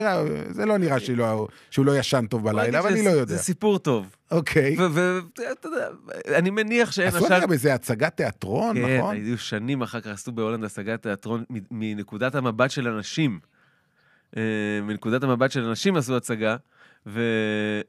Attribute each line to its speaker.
Speaker 1: זה לא נראה שהוא לא ישן טוב בלילה, אבל אני לא יודע.
Speaker 2: זה סיפור טוב.
Speaker 1: אוקיי.
Speaker 2: ואתה יודע, אני מניח שאין...
Speaker 1: עשו עליה בזה הצגת תיאטרון, נכון?
Speaker 2: כן, היו שנים אחר כך עשו בהולנד הצגת תיאטרון מנקודת המבט של אנשים. מנקודת המבט של אנשים עשו הצגה,